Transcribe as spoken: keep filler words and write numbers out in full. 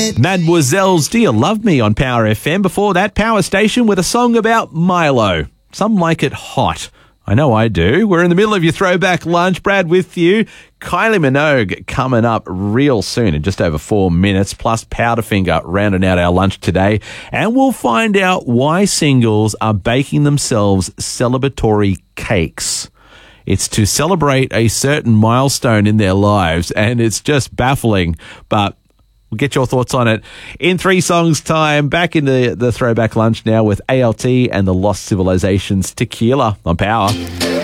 bed. Mademoiselle's Do You Love Me on Power F M. Before that, Power Station with a song about Milo. Some like it hot. I know I do. We're in the middle of your throwback lunch. Brad with you. Kylie Minogue coming up real soon in just over four minutes, plus Powderfinger rounding out our lunch today. And we'll find out why singles are baking themselves celebratory cakes. It's to celebrate a certain milestone in their lives, and it's just baffling, but we'll get your thoughts on it in three songs' time. Back into the throwback lunch now with A L T and the Lost Civilizations Tequila on Power.